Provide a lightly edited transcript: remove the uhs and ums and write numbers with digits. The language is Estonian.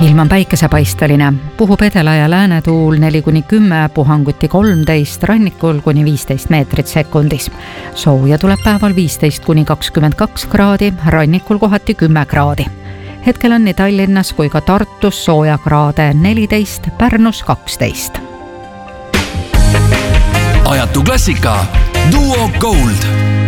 ilm on päikesepaisteline, puhub edela- ja läänetuul 4-10, puhanguti 13, rannikul kuni 15 meetrit sekundis. Sooja tuleb päeval 15-22 kraadi, rannikul kohati 10 kraadi. Hetkel on nii Tallinnas kui ka Tartus sooja kraade 14, Pärnus 12. Ajatu klassika Duo Gold.